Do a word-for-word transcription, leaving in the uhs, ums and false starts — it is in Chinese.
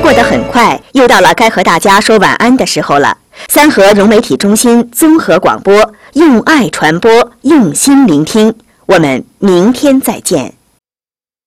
过得很快，又到了该和大家说晚安的时候了。三河融媒体中心综合广播，用爱传播，用心聆听。我们明天再见。